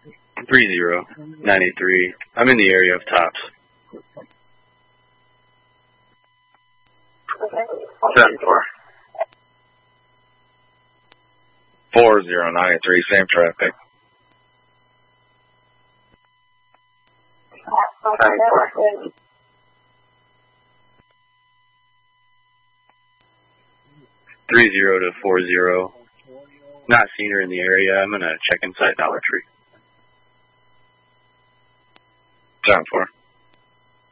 3093. I'm in the area of Tops. 7-4. 4093, same traffic. 7-4. 30 to 40. Not seen her in the area. I'm gonna check inside Dollar Tree. 7-4.